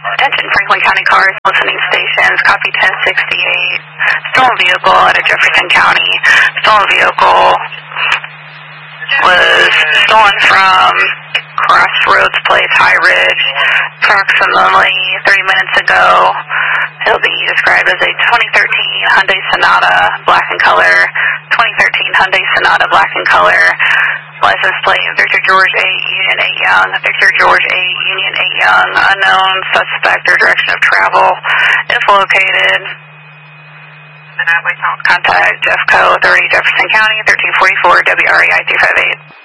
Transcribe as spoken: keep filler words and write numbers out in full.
Attention Franklin County cars, listening stations, copy ten sixty-eight. Stolen vehicle out of Jefferson County. Stolen vehicle was stolen from Crossroads Place, High Ridge, approximately thirty minutes ago. It'll be described as a twenty thirteen Hyundai Sonata, black in color. twenty thirteen Hyundai Sonata, black in color. License plate Victor George eight, Union eight Young. Victor George eight, Union eight Young. Unknown suspect or direction of travel. If located, contact Jeffco authority, Jefferson County, thirteen forty-four W R E I three five eight.